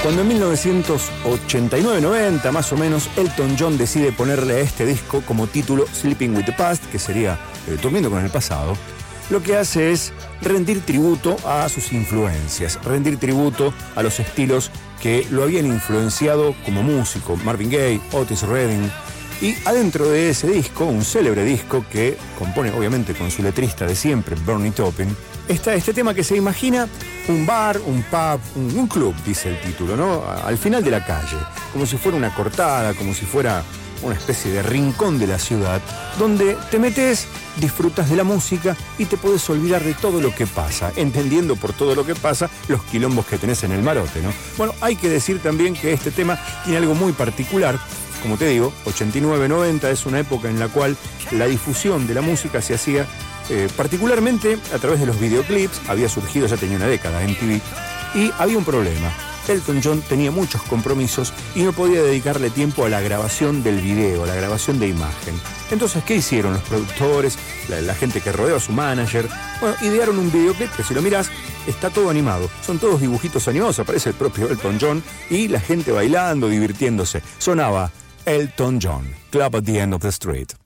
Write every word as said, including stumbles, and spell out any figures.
Cuando en mil novecientos ochenta y nueve noventa más o menos, Elton John decide ponerle a este disco como título Sleeping with the Past, que sería eh, Durmiendo con el pasado, lo que hace es rendir tributo a sus influencias, rendir tributo a los estilos que lo habían influenciado como músico, Marvin Gaye, Otis Redding. Y adentro de ese disco, un célebre disco que compone obviamente con su letrista de siempre, Bernie Taupin, está este tema que se imagina un bar, un pub, un, un club, dice el título, ¿no? Al final de la calle, como si fuera una cortada, como si fuera una especie de rincón de la ciudad, donde te metes, disfrutas de la música y te puedes olvidar de todo lo que pasa, entendiendo por todo lo que pasa los quilombos que tenés en el marote, ¿no? Bueno, hay que decir también que este tema tiene algo muy particular. Como te digo, ochenta y nueve noventa es una época en la cual la difusión de la música se hacía eh, particularmente a través de los videoclips. Había surgido, ya tenía una década, M T V, y había un problema. Elton John tenía muchos compromisos y no podía dedicarle tiempo a la grabación del video, a la grabación de imagen. Entonces, ¿qué hicieron los productores, la, la gente que rodeó a su manager? Bueno, idearon un videoclip que si lo mirás, está todo animado. Son todos dibujitos animados, aparece el propio Elton John y la gente bailando, divirtiéndose. Sonaba Elton John, Club at the End of the Street.